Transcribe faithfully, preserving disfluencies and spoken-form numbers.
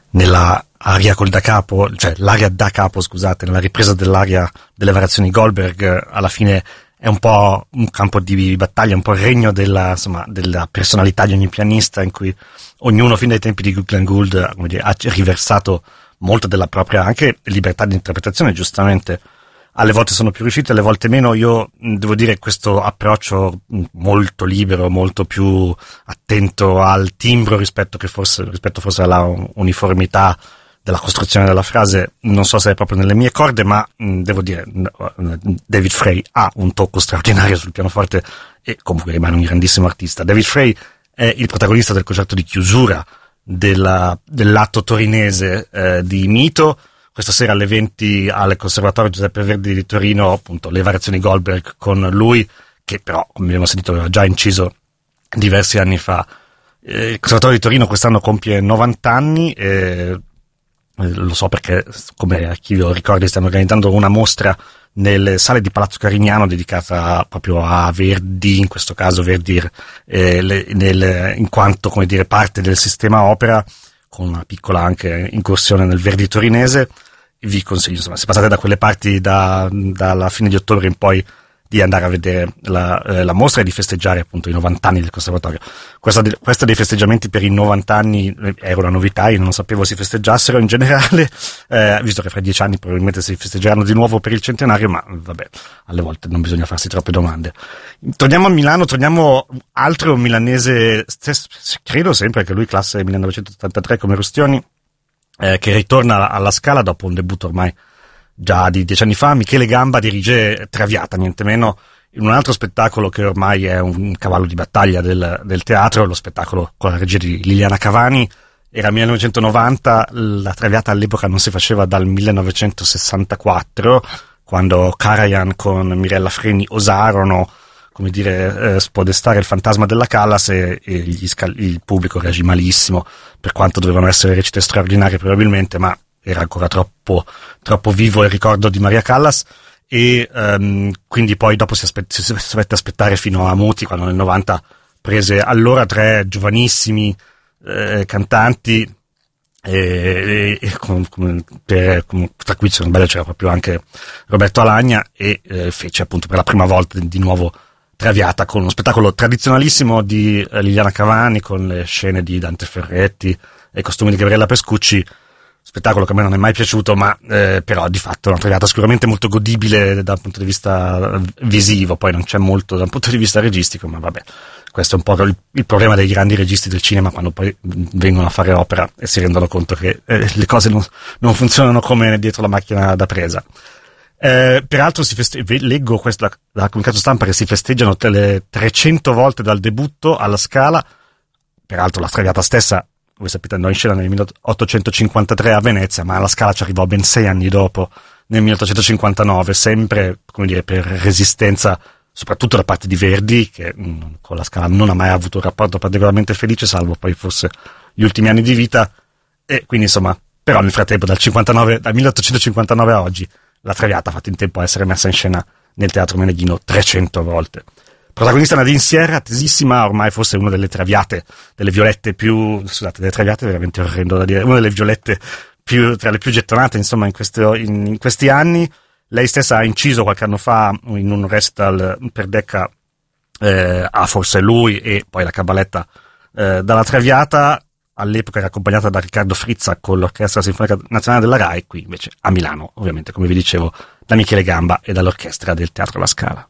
nella aria col da capo, cioè l'aria da capo, scusate, nella ripresa dell'aria delle variazioni Goldberg, alla fine è un po' un campo di battaglia, un po' il regno della, insomma, della personalità di ogni pianista, in cui ognuno fin dai tempi di Glenn Gould, come dire, ha riversato molto della propria anche libertà di interpretazione, giustamente. Alle volte sono più riusciti, alle volte meno. Io devo dire questo approccio molto libero, molto più attento al timbro rispetto che forse rispetto forse alla uniformità della costruzione della frase, non so se è proprio nelle mie corde, ma mh, devo dire David Frey ha un tocco straordinario sul pianoforte e comunque rimane un grandissimo artista. David Frey è il protagonista del concerto di chiusura della, dell'atto torinese eh, di Mito. Questa sera alle venti al Conservatorio Giuseppe Verdi di Torino, appunto, le variazioni Goldberg con lui, che però, come abbiamo sentito, aveva già inciso diversi anni fa. Eh, il Conservatorio di Torino quest'anno compie novanta anni, e lo so perché, come archivio ricordi, stiamo organizzando una mostra nelle sale di Palazzo Carignano dedicata proprio a Verdi, in questo caso Verdi eh, le, nel, in quanto, come dire, parte del sistema opera, con una piccola anche incursione nel Verdi torinese. Vi consiglio, insomma, se passate da quelle parti da, dalla fine di ottobre in poi, di andare a vedere la, eh, la mostra e di festeggiare appunto i novanta anni del conservatorio. Questa, questa dei festeggiamenti per i novanta anni era una novità, io non sapevo si festeggiassero in generale, eh, visto che fra dieci anni probabilmente si festeggeranno di nuovo per il centenario, ma vabbè, alle volte non bisogna farsi troppe domande. Torniamo a Milano, torniamo altro milanese, credo sempre che lui classe millenovecentottantatré come Rustioni, eh, che ritorna alla Scala dopo un debutto ormai già di dieci anni fa. Michele Gamba dirige Traviata, niente meno, in un altro spettacolo che ormai è un cavallo di battaglia del, del teatro, lo spettacolo con la regia di Liliana Cavani. Era millenovecentonovanta, la Traviata all'epoca non si faceva dal millenovecentosessantaquattro, quando Karajan con Mirella Freni osarono, come dire, eh, spodestare il fantasma della Callas, e, e gli scal- il pubblico reagì malissimo, per quanto dovevano essere recite straordinarie probabilmente, ma era ancora troppo troppo vivo il ricordo di Maria Callas, e um, quindi poi dopo si, aspe- si dovette aspettare fino a Muti, quando nel novanta prese allora tre giovanissimi eh, cantanti, e, e, e com, com, per, com, tra cui c'era, bello, c'era proprio anche Roberto Alagna, e eh, fece appunto per la prima volta di nuovo Traviata, con uno spettacolo tradizionalissimo di eh, Liliana Cavani, con le scene di Dante Ferretti e i costumi di Gabriella Pescucci. Spettacolo che a me non è mai piaciuto, ma eh, però di fatto è una Traviata sicuramente molto godibile dal punto di vista visivo. Poi non c'è molto dal punto di vista registico, ma vabbè, questo è un po' il, il problema dei grandi registi del cinema, quando poi vengono a fare opera e si rendono conto che eh, le cose non, non funzionano come dietro la macchina da presa. Eh, peraltro si feste- leggo questa, da comunicato stampa, che si festeggiano le trecento volte dal debutto alla Scala. Peraltro la Traviata stessa, voi sapete, andò in scena nel milleottocentocinquantatré a Venezia, ma alla Scala ci arrivò ben sei anni dopo, nel milleottocentocinquantanove, sempre, come dire, per resistenza, soprattutto da parte di Verdi, che mh, con la Scala non ha mai avuto un rapporto particolarmente felice, salvo poi forse gli ultimi anni di vita, e quindi insomma, però nel frattempo, dal cinquantanove, dal milleottocentocinquantanove a oggi, la Traviata ha fatto in tempo a essere messa in scena nel Teatro Meneghino trecento volte. Protagonista Nadine Sierra, attesissima, ormai forse una delle Traviate, delle Violette più, scusate, delle Traviate veramente orrendo da dire, una delle Violette più, tra le più gettonate, insomma, in, questo, in, in questi anni. Lei stessa ha inciso qualche anno fa in un recital per Decca, eh, a Forse lui, e poi la Cabaletta eh, dalla Traviata. All'epoca era accompagnata da Riccardo Frizza con l'Orchestra Sinfonica Nazionale della RAI, qui invece a Milano, ovviamente, come vi dicevo, da Michele Gamba e dall'Orchestra del Teatro La Scala.